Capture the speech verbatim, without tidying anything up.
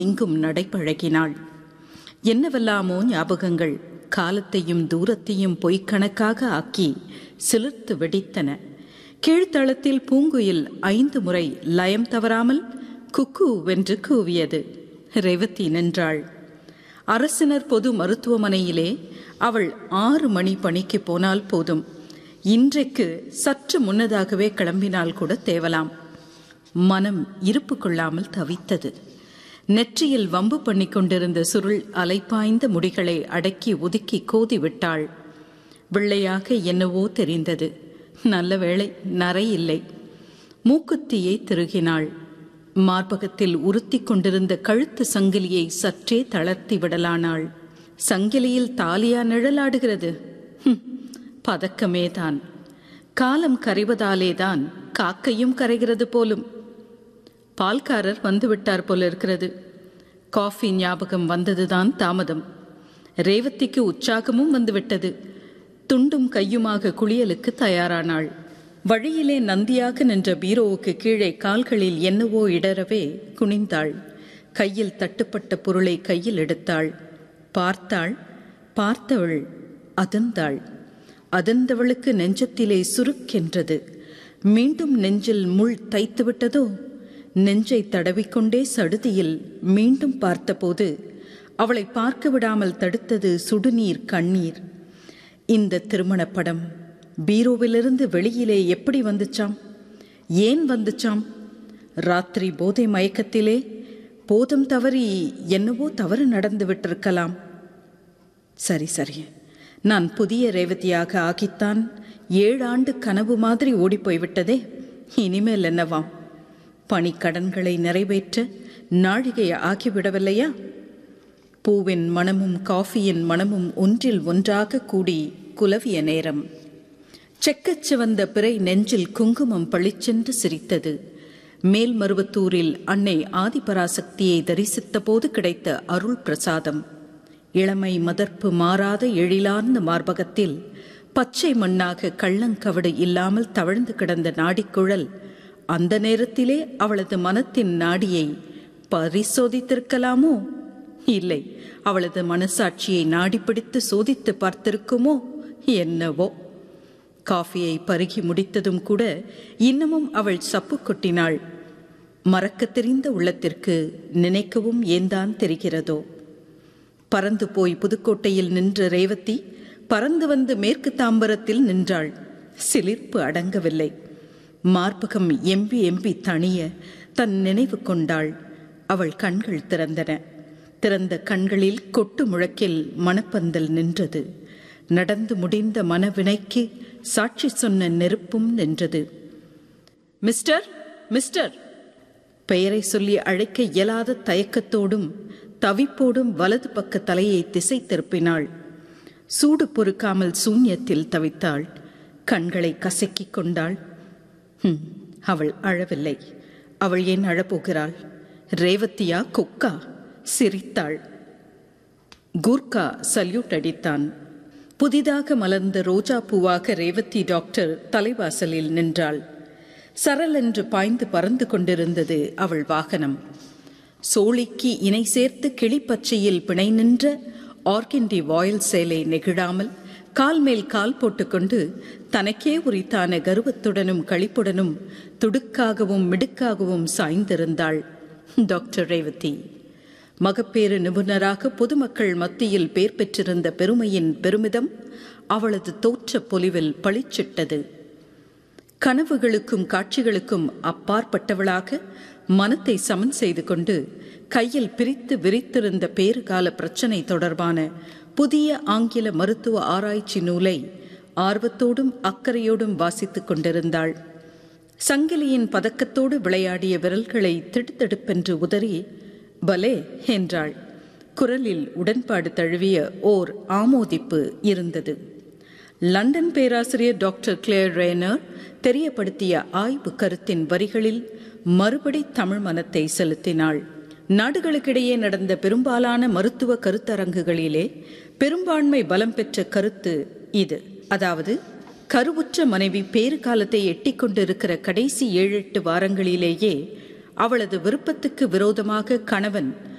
எங்கும் நடைபழகினாள். என்னவெல்லாமோ ஞாபகங்கள் காலத்தையும் தூரத்தையும் பொய்க்கணக்காக ஆக்கி சிலிர்த்து வெடித்தன. கீழ்த்தளத்தில் பூங்குயில் ஐந்து முறை லயம் தவறாமல் குக்கு வென்று கூவியது. ரேவதி நின்றாள். அரசினர் பொது மருத்துவமனையிலே அவள் ஆறு மணி பணிக்கு போனால் போதும். இன்றைக்கு சற்று முன்னதாகவே கிளம்பினால் கூட தேவலாம். மனம் இருப்பு கொள்ளாமல் தவித்தது. நெற்றியில் வம்பு பண்ணி கொண்டிருந்த சுருள் அலைப்பாய்ந்த முடிகளை அடக்கி ஒதுக்கி கோதி விட்டாள். வெள்ளையாக என்னவோ தெரிந்தது. நல்ல வேளை நரை இல்லை. மூக்குத்தியை திருகினாள். மார்பகத்தில் உறுத்தி கொண்டிருந்த கழுத்து சங்கிலியை சற்றே தளர்த்தி விடலானாள். சங்கிலியில் தாலியா நிழலாடுகிறது? பதக்கமேதான். காலம் கரைவதாலேதான் காக்கையும் கரைகிறது போலும். பால்காரர் வந்துவிட்டார் போல இருக்கிறது. காஃபி ஞாபகம் வந்ததுதான் தாமதம். ரேவதிக்கு உற்சாகமும் வந்துவிட்டது. துண்டும் கையுமாக குளியலுக்கு தயாரானாள். வழியிலே நந்தியாக நின்ற பீரோவுக்கு கீழே கால்களில் என்னவோ இடரவே குனிந்தாள். கையில் தட்டுப்பட்ட பொருளை கையில் எடுத்தாள். பார்த்தாள். பார்த்தவள் அதிர்ந்தாள். அதிர்ந்தவளுக்கு நெஞ்சத்திலே சுருக்கென்றது. மீண்டும் நெஞ்சில் முள் தைத்து விட்டதோ? நெஞ்சை தடவிக்கொண்டே சடுதியில் மீண்டும் பார்த்தபோது அவளை பார்க்க விடாமல் தடுத்தது சுடுநீர், கண்ணீர். இந்த திருமண படம் பீரோவிலிருந்து வெளியிலே எப்படி வந்துச்சாம்? ஏன் வந்துச்சாம்? ராத்திரி போதை மயக்கத்திலே போதும் தவறி என்னவோ தவறு நடந்து விட்டிருக்கலாம். சரி சரி, நான் புதிய ரேவதியாக ஆகித்தான் ஏழாண்டு கனவு மாதிரி ஓடிப்போய்விட்டதே. இனிமேல் என்னவாம்? பணிக்கடன்களை நிறைவேற்ற நாழிகை ஆகிவிடவில்லையா? பூவின் மனமும் காஃபியின் மனமும் ஒன்றில் ஒன்றாக கூடி குலவிய நேரம். செக்கச் சிவந்த பிறை நெஞ்சில் குங்குமம் பளிச்சென்று சிரித்தது. மேல்மருவத்தூரில் அன்னை ஆதிபராசக்தியை தரிசித்த போது கிடைத்த அருள் பிரசாதம். இளமை மதர்ப்பு மாறாத எழிலார்ந்த மார்பகத்தில் பச்சை மண்ணாக கள்ளங்கவடு இல்லாமல் தவழ்ந்து கிடந்த நாடிக்குழல் அந்த நேரத்திலே அவளது மனத்தின் நாடியை பரிசோதித்திருக்கலாமோ? இல்லை, அவளது மனசாட்சியை நாடி பிடித்து சோதித்து பார்த்திருக்குமோ? என்னவோ. காஃபியை பருகி முடித்ததும் கூட இன்னமும் அவள் சப்பு கொட்டினாள். மறக்க தெரிந்த உள்ளத்திற்கு நினைக்கவும் ஏந்தான் தெரிகிறதோ? பறந்து போய் புதுக்கோட்டையில் நின்ற ரேவதி பறந்து வந்து மேற்கு தாம்பரத்தில் நின்றாள். சிலிர்ப்பு அடங்கவில்லை. மார்பகம் எம்பி எம்பி தணிய தன் நினைவு கொண்டாள். அவள் கண்கள் திறந்தன. திறந்த கண்களில் கொட்டு முழக்கில் மணப்பந்தல் நின்றது. நடந்து முடிந்த மனவினைக்கு சாட்சி சொன்ன நெருப்பும் நின்றது. மிஸ்டர் மிஸ்டர் பெயரை சொல்லி அழைக்க இயலாத தயக்கத்தோடும் தவிப்போடும் வலது பக்க தலையை திசை திருப்பினாள். சூடு பொறுக்காமல் சூன்யத்தில் தவித்தாள். கண்களை கசக்கிக் கொண்டாள். ஹம் அவள் அழவில்லை. அவள் ஏன் அழப்போகிறாள்? ரேவதியா கொக்கா? சிரித்தாள். கூர்கா சல்யூட் அடித்தான். புதிதாக மலர்ந்த ரோஜா பூவாக ரேவதி டாக்டர் தலைவாசலில் நின்றாள். சரல் என்று பாய்ந்து பறந்து கொண்டிருந்தது அவள் வாகனம். சோழிக்கு இணை சேர்த்து கிளிப்பச்சையில் பிணை நின்ற ஆர்கிண்டி வாயில் சேலை நெகிழாமல் கால் மேல் கால் போட்டுக்கொண்டு தனக்கே உரித்தான கர்வத்துடனும் களிப்புடனும் துடுக்காகவும் மிடுக்காகவும் சாய்ந்திருந்தாள் டாக்டர் ரேவதி. மகப்பேறு நிபுணராக பொதுமக்கள் மத்தியில் பேர் பெற்றிருந்த பெருமையின் பெருமிதம் அவளது தோற்ற பொலிவில் பளிச்சிட்டது. கனவுகளுக்கும் காட்சிகளுக்கும் அப்பாற்பட்டவளாக மனத்தை சமன் செய்து கொண்டு கையில் பிரித்து விரித்திருந்த பேறுகால பிரச்சனை தொடர்பான புதிய ஆங்கில மருத்துவ ஆராய்ச்சி நூலை ஆர்வத்தோடும் அக்கறையோடும் வாசித்துக் கொண்டிருந்தாள். சங்கிலியின் பதக்கத்தோடு விளையாடிய விரல்களை திடுத்தடுப்பென்று உதறி பலே என்றாள். குரலில் உடன்பாடு தழுவிய ஓர் ஆமோதிப்பு இருந்தது. லண்டன் பேராசிரியர் டாக்டர் கிளேர் ரேனர் தெரியப்படுத்திய ஆய்வு கருத்தின் வரிகளில் மறுபடி தமிழ் மனத்தை செலுத்தினாள். நாடுகளுக்கிடையே நடந்த பெரும்பாலான மருத்துவ கருத்தரங்குகளிலே பெரும்பான்மை பலம் பெற்ற கருத்து இது. அதாவது, கருவுற்ற மனைவி பேறு காலத்தை எட்டி கொண்டிருக்கிற கடைசி ஏழு எட்டு வாரங்களிலேயே அவளது விருப்பத்துக்கு விரோதமாக கணவன்